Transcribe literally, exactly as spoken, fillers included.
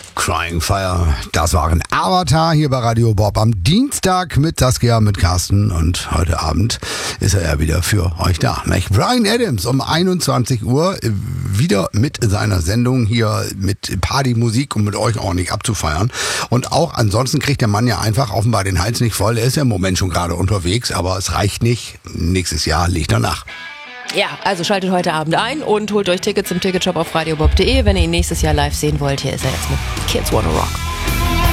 Crying Fire, das waren Avatar hier bei Radio Bob am Dienstag mit Saskia, mit Carsten und heute Abend ist er ja wieder für euch da. Nicht? Bryan Adams um einundzwanzig Uhr wieder mit seiner Sendung hier mit Partymusik, um mit euch auch nicht abzufeiern. Und auch ansonsten kriegt der Mann ja einfach offenbar den Hals nicht voll. Er ist ja im Moment schon gerade unterwegs, aber es reicht nicht. Nächstes Jahr legt er nach. Ja, also schaltet heute Abend ein und holt euch Tickets im Ticketshop auf radiobob punkt de, wenn ihr ihn nächstes Jahr live sehen wollt. Hier ist er jetzt mit Kids Wanna Rock.